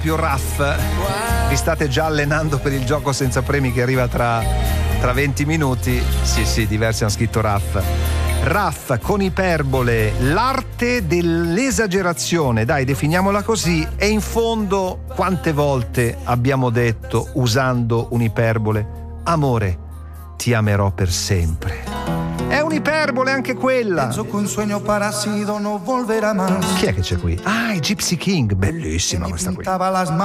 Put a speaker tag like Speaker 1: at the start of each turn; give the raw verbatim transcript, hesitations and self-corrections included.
Speaker 1: più Raff. Vi state già allenando per il gioco senza premi che arriva tra, tra venti minuti? Sì, sì, diversi hanno scritto Raff. Raff con iperbole, l'arte dell'esagerazione, dai, definiamola così. E in fondo, quante volte abbiamo detto, usando un'iperbole, amore, ti amerò per sempre. È un'iperbole anche quella. Chi è che c'è qui? Ah, i Gypsy King, bellissima questa qui.